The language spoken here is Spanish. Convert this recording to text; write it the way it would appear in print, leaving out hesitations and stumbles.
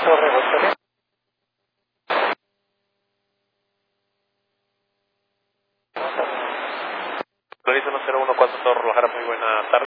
Torre Rosario. Florida 10114 Torre Guadalajara, muy buena tarde.